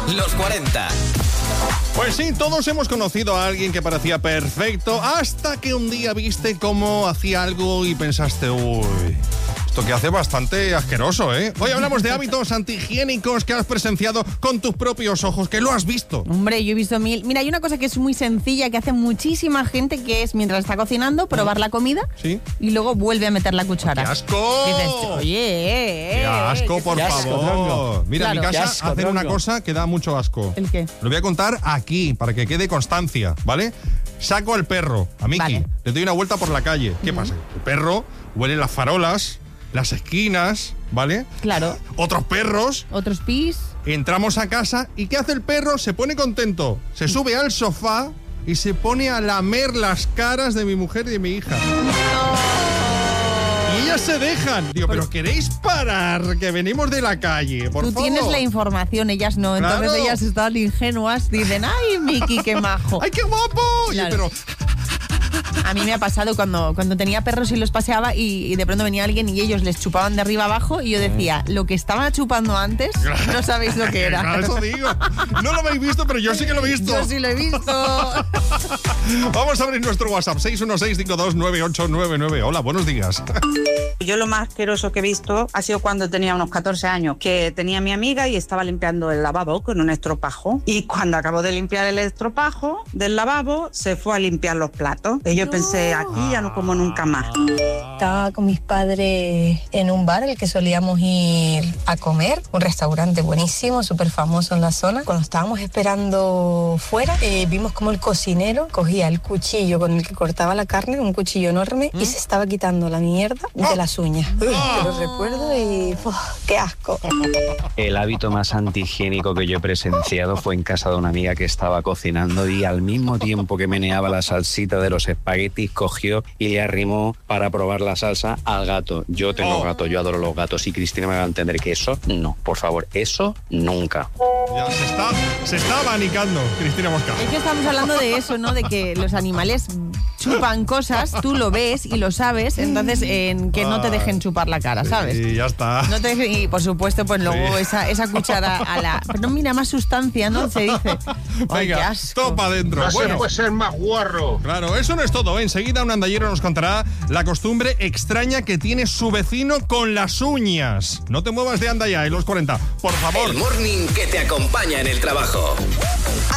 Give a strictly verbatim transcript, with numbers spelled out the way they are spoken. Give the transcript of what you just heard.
Los cuarenta. Pues sí, todos hemos conocido a alguien que parecía perfecto hasta que un día viste cómo hacía algo y pensaste, uy, esto que hace bastante asqueroso, ¿eh? Hoy hablamos de hábitos antihigiénicos que has presenciado con tus propios ojos, que lo has visto. Hombre, yo he visto mil. Mira, hay una cosa que es muy sencilla, que hace muchísima gente, que es mientras está cocinando, probar la comida ¿Sí? y luego vuelve a meter la cuchara. ¡Qué asco! Dices, oye, eh, ¡Qué asco, por qué favor! asco, tronco. Mira, Claro. en mi Qué casa asco, hacen una tronco. cosa que da mucho asco. ¿El qué? Lo voy a contar aquí, para que quede constancia, ¿vale? Saco al perro, a Miki, Vale. le doy una vuelta por la calle. ¿Qué pasa? El perro huele las farolas, las esquinas, ¿vale? Claro. Otros perros. Otros pis. Entramos a casa y ¿qué hace el perro? Se pone contento, se sube al sofá y se pone a lamer las caras de mi mujer y de mi hija. Y ellas se dejan. Digo, pero ¿queréis parar? Que venimos de la calle, por Tú favor. tienes la información, ellas no. Claro. Entonces ellas están ingenuas, dicen, ay, Miki, qué majo. ¡Ay, qué guapo! Y el Claro. perro, A mí me ha pasado cuando, cuando tenía perros y los paseaba y, y de pronto venía alguien y ellos les chupaban de arriba abajo y yo decía, lo que estaba chupando antes, no sabéis lo que era. Claro, eso digo. No lo habéis visto, pero yo sí que lo he visto. Yo sí lo he visto. Vamos a abrir nuestro WhatsApp, seis uno seis, cinco dos nueve ocho nueve nueve. Hola, buenos días. Yo lo más asqueroso que he visto ha sido cuando tenía unos catorce años, que tenía a mi amiga y estaba limpiando el lavabo con un estropajo. Y cuando acabó de limpiar el estropajo del lavabo, se fue a limpiar los platos. Y yo pensé, aquí ya no como nunca más. Estaba con mis padres en un bar al que solíamos ir a comer, un restaurante buenísimo, súper famoso en la zona. Cuando estábamos esperando fuera, eh, vimos como el cocinero cogía el cuchillo con el que cortaba la carne, un cuchillo enorme, y se estaba quitando la mierda de las uñas. Uy, que lo recuerdo y ¡uf, qué asco! El hábito más antihigiénico que yo he presenciado fue en casa de una amiga que estaba cocinando y al mismo tiempo que meneaba la salsita de los espaguetis, cogió y le arrimó para probar la salsa al gato. Yo tengo Oh. gato, yo adoro los gatos y Cristina me va a entender que eso no, por favor, eso nunca. Ya se está, se está abanicando, Cristina Mosca. Es que estamos hablando de eso, ¿no? De que los animales chupan cosas, tú lo ves y lo sabes, entonces en que no te dejen chupar la cara, ¿sabes? Y ya está. No te dejen- y por supuesto, pues luego Sí. esa, esa cuchara a la... Pero mira, más sustancia, ¿no? Se dice. Ay, qué Venga, asco. topa adentro. Bueno, ser más guarro. claro, eso no es todo. ¿eh? Enseguida un andallero nos contará la costumbre extraña que tiene su vecino con las uñas. No te muevas de anda ya, en los cuarenta, por favor. El morning que te acompaña en el trabajo.